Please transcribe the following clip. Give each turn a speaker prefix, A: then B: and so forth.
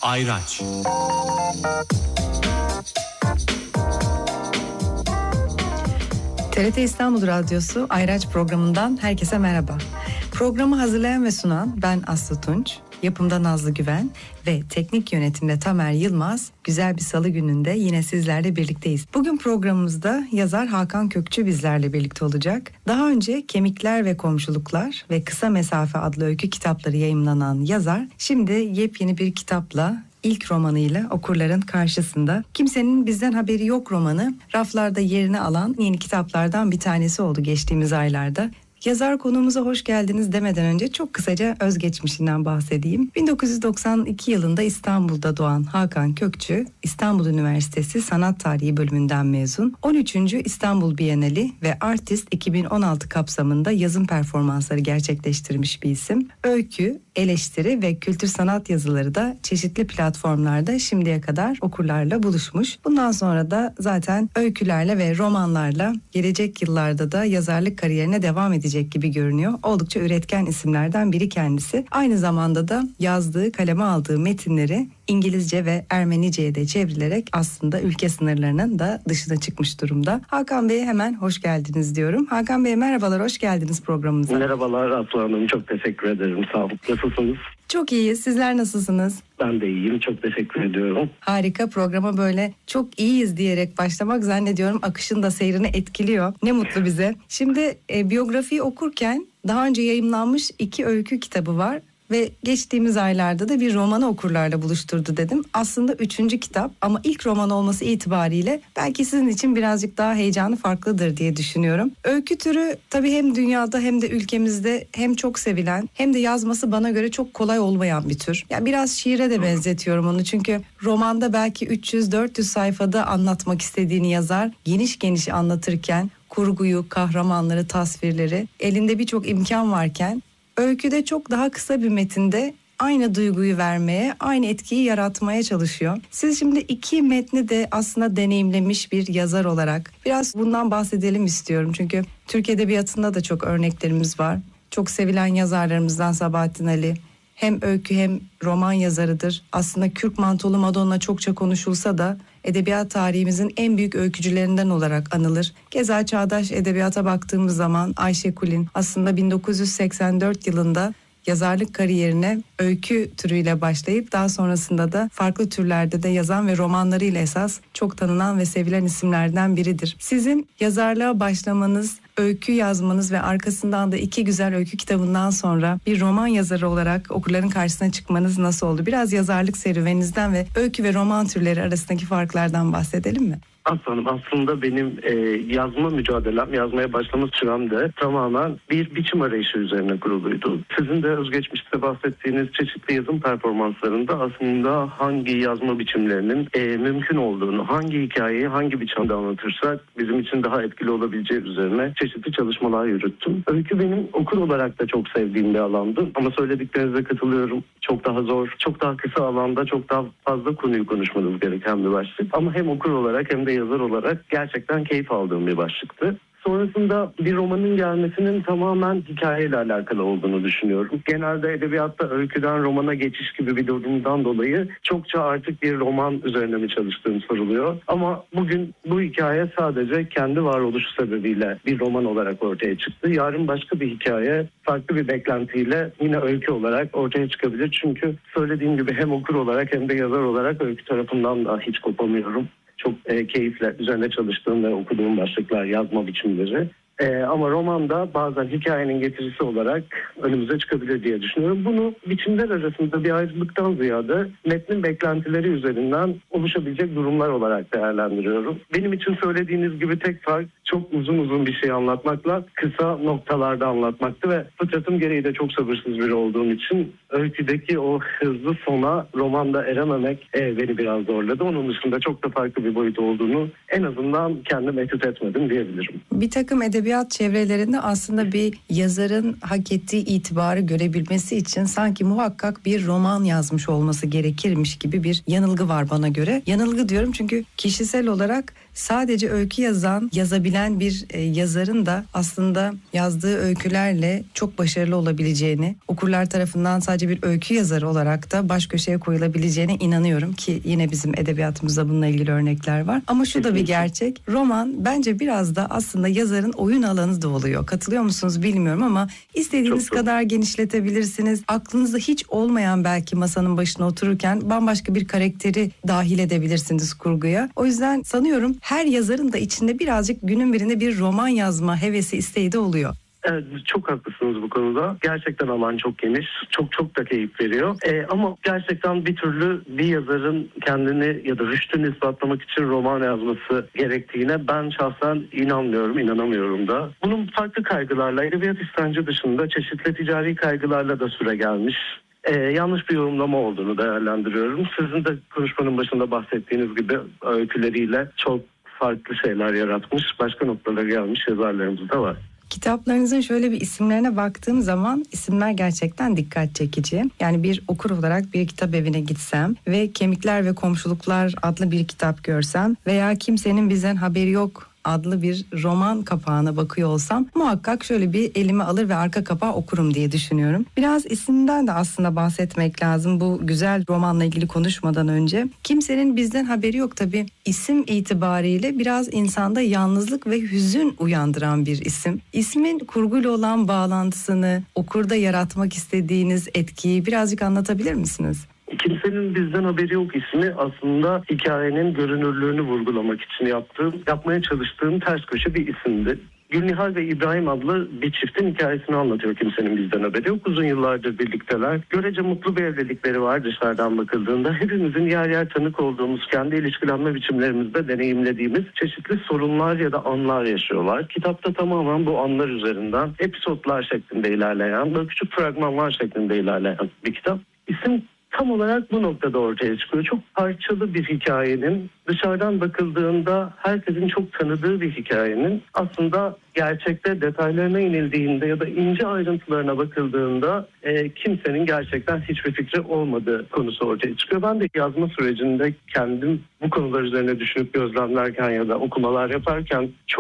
A: Ayraç.
B: TRT İstanbul Radyosu Ayraç programından herkese merhaba. Programı hazırlayan ve sunan ben Aslı Tunç, yapımda Nazlı Güven ve teknik yönetimde Tamer Yılmaz. Güzel bir salı gününde yine sizlerle birlikteyiz. Bugün programımızda yazar Hakan Kökçü bizlerle birlikte olacak. Daha önce Kemikler ve Komşuluklar ve Kısa Mesafe adlı öykü kitapları yayımlanan yazar, şimdi yepyeni bir kitapla, İlk romanıyla okurların karşısında. Kimsenin Bizden Haberi Yok romanı raflarda yerini alan yeni kitaplardan bir tanesi oldu geçtiğimiz aylarda. Yazar konuğumuza hoş geldiniz demeden önce çok kısaca özgeçmişinden bahsedeyim. 1992 yılında İstanbul'da doğan Hakan Kökçü, İstanbul Üniversitesi Sanat Tarihi bölümünden mezun. 13. İstanbul Bienali ve Artist 2016 kapsamında yazım performansları gerçekleştirmiş bir isim. Öykü, eleştiri ve kültür sanat yazıları da çeşitli platformlarda şimdiye kadar okurlarla buluşmuş. Bundan sonra da zaten öykülerle ve romanlarla gelecek yıllarda da yazarlık kariyerine devam edecek gibi görünüyor. Oldukça üretken isimlerden biri kendisi. Aynı zamanda da yazdığı, kaleme aldığı metinleri İngilizce ve Ermenice'ye de çevrilerek aslında ülke sınırlarının da dışına çıkmış durumda. Hakan Bey'e hemen hoş geldiniz diyorum. Hakan Bey merhabalar, hoş geldiniz programımıza.
C: Merhabalar Aslı Hanım, çok teşekkür ederim, sağ olun. Nasılsınız?
B: Çok iyiyiz, sizler nasılsınız?
C: Ben de iyiyim, çok teşekkür ediyorum.
B: Harika, programa böyle çok iyiyiz diyerek başlamak zannediyorum akışın da seyrini etkiliyor. Ne mutlu bize. Şimdi biyografiyi okurken daha önce yayımlanmış 2 öykü kitabı var. Ve geçtiğimiz aylarda da bir romanı okurlarla buluşturdu dedim. Aslında 3. kitap ama ilk roman olması itibariyle belki sizin için birazcık daha heyecanı farklıdır diye düşünüyorum. Öykü türü tabii hem dünyada hem de ülkemizde hem çok sevilen hem de yazması bana göre çok kolay olmayan bir tür. Yani biraz şiire de benzetiyorum onu, çünkü romanda belki 300-400 sayfada anlatmak istediğini yazar geniş geniş anlatırken kurguyu, kahramanları, tasvirleri elinde birçok imkan varken öyküde çok daha kısa bir metinde aynı duyguyu vermeye, aynı etkiyi yaratmaya çalışıyor. Siz şimdi 2 metni de aslında deneyimlemiş bir yazar olarak biraz bundan bahsedelim istiyorum. Çünkü Türk Edebiyatı'nda da çok örneklerimiz var. Çok sevilen yazarlarımızdan Sabahattin Ali hem öykü hem roman yazarıdır. Aslında Kürk Mantolu Madonna çokça konuşulsa da edebiyat tarihimizin en büyük öykücülerinden olarak anılır. Keza çağdaş edebiyata baktığımız zaman Ayşe Kulin aslında 1984 yılında yazarlık kariyerine öykü türüyle başlayıp daha sonrasında da farklı türlerde de yazan ve romanlarıyla esas çok tanınan ve sevilen isimlerden biridir. Sizin yazarlığa başlamanız, öykü yazmanız ve arkasından da 2 güzel öykü kitabından sonra bir roman yazarı olarak okurların karşısına çıkmanız nasıl oldu? Biraz yazarlık serüveninizden ve öykü ve roman türleri arasındaki farklardan bahsedelim mi?
C: Aslanım, aslında benim yazma mücadelem, yazmaya başlama sürem de tamamen bir biçim arayışı üzerine kuruluydu. Sizin de özgeçmişte bahsettiğiniz çeşitli yazım performanslarında aslında hangi yazma biçimlerinin mümkün olduğunu, hangi hikayeyi hangi biçimde anlatırsak bizim için daha etkili olabileceği üzerine çeşitli çalışmalar yürüttüm. Öykü benim okur olarak da çok sevdiğim bir alandı ama söylediklerinize katılıyorum. Çok daha zor, çok daha kısa alanda çok daha fazla konuyu konuşmanız gereken bir başlık. Ama hem okur olarak hem de yazar olarak gerçekten keyif aldığım bir başlıktı. Sonrasında bir romanın gelmesinin tamamen hikayeyle alakalı olduğunu düşünüyorum. Genelde edebiyatta öyküden romana geçiş gibi bir durumdan dolayı çokça artık bir roman üzerine mi çalıştığım soruluyor. Ama bugün bu hikaye sadece kendi varoluşu sebebiyle bir roman olarak ortaya çıktı. Yarın başka bir hikaye farklı bir beklentiyle yine öykü olarak ortaya çıkabilir. Çünkü söylediğim gibi hem okur olarak hem de yazar olarak öykü tarafından da hiç kopamıyorum. Çok keyifle üzerine çalıştığım ve okuduğum başlıklar, yazma biçimleri. Ama romanda bazen hikayenin getirisi olarak önümüze çıkabilir diye düşünüyorum. Bunu biçimler arasında bir ayrılıktan ziyade metnin beklentileri üzerinden oluşabilecek durumlar olarak değerlendiriyorum. Benim için söylediğiniz gibi tek fark çok uzun bir şey anlatmakla kısa noktalarda anlatmaktı ve fıtratım gereği de çok sabırsız biri olduğum için öyküdeki o hızlı sona romanda erememek beni biraz zorladı. Onun dışında çok da farklı bir boyut olduğunu en azından kendim etüt etmedim diyebilirim.
B: Bir takım edebiyat çevrelerinde aslında bir yazarın hak ettiği itibarı görebilmesi için sanki muhakkak bir roman yazmış olması gerekirmiş gibi bir yanılgı var bana göre. Yanılgı diyorum çünkü kişisel olarak sadece öykü yazabilen bir yazarın da aslında yazdığı öykülerle çok başarılı olabileceğini, okurlar tarafından sadece bir öykü yazarı olarak da baş köşeye koyulabileceğine inanıyorum ki yine bizim edebiyatımızda bununla ilgili örnekler var. Ama şu da bir gerçek. Roman bence biraz da aslında yazarın oyun alanı da oluyor. Katılıyor musunuz bilmiyorum ama istediğiniz kadar genişletebilirsiniz. Aklınızda hiç olmayan belki masanın başına otururken bambaşka bir karakteri dahil edebilirsiniz kurguya. O yüzden sanıyorum her yazarın da içinde birazcık günün birinde bir roman yazma hevesi, isteği de oluyor.
C: Evet, çok haklısınız bu konuda. Gerçekten alan çok geniş. Çok da keyif veriyor. Ama gerçekten bir türlü bir yazarın kendini ya da rüştünü ispatlamak için roman yazması gerektiğine ben şahsen inanamıyorum da. Bunun farklı kaygılarla, edebiyat istenci dışında çeşitli ticari kaygılarla da süregelmiş. Yanlış bir yorumlama olduğunu değerlendiriyorum. Sizin de konuşmanın başında bahsettiğiniz gibi öyküleriyle çok farklı şeyler yaratmış, başka noktalara gelmiş yazarlarımız da var.
B: Kitaplarınızın şöyle bir isimlerine baktığım zaman isimler gerçekten dikkat çekici. Yani bir okur olarak bir kitap evine gitsem ve Kemikler ve Komşuluklar adlı bir kitap görsem veya Kimsenin Bizden Haberi Yok adlı bir roman kapağına bakıyor olsam muhakkak şöyle bir elime alır ve arka kapağı okurum diye düşünüyorum. Biraz isimden de aslında bahsetmek lazım bu güzel romanla ilgili konuşmadan önce. Kimsenin Bizden Haberi Yok tabii isim itibariyle biraz insanda yalnızlık ve hüzün uyandıran bir isim. İsmin kurguyla olan bağlantısını, okurda yaratmak istediğiniz etkiyi birazcık anlatabilir misiniz?
C: Kimsenin Bizden Haberi Yok ismi aslında hikayenin görünürlüğünü vurgulamak için yapmaya çalıştığım ters köşe bir isimdi. Gülnihal ve İbrahim adlı bir çiftin hikayesini anlatıyor Kimsenin Bizden Haberi Yok. Uzun yıllardır birlikteler. Görece mutlu bir evlilikleri var dışarıdan bakıldığında. Hepimizin yer yer tanık olduğumuz, kendi ilişkilenme biçimlerimizde deneyimlediğimiz çeşitli sorunlar ya da anlar yaşıyorlar. Kitapta tamamen bu anlar üzerinden episodlar şeklinde ilerleyen, böyle küçük fragmanlar şeklinde ilerleyen bir kitap. İsim tam olarak bu noktada ortaya çıkıyor. Çok parçalı bir hikayenin, dışarıdan bakıldığında herkesin çok tanıdığı bir hikayenin aslında gerçekte detaylarına inildiğinde ya da ince ayrıntılarına bakıldığında kimsenin gerçekten hiçbir fikri olmadığı konusu ortaya çıkıyor. Ben de yazma sürecinde kendim bu konular üzerine düşünüp gözlemlerken ya da okumalar yaparken çok